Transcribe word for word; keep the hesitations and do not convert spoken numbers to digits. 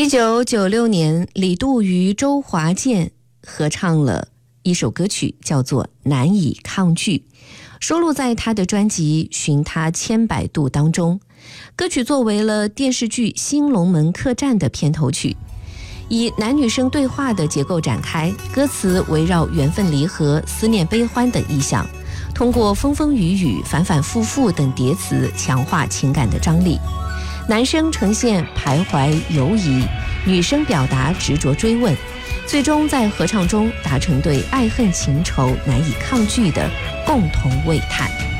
一九九六年，李杜与周华健合唱了一首歌曲，叫做《难以抗拒》，收录在他的专辑《寻他千百度》当中。歌曲作为了电视剧《新龙门客栈》的片头曲，以男女生对话的结构展开，歌词围绕缘分离合、思念悲欢等意象，通过风风雨雨、反反复复等叠词强化情感的张力。男生呈现徘徊犹疑，女生表达执着追问，最终在合唱中达成对爱恨情仇难以抗拒的共同喟叹。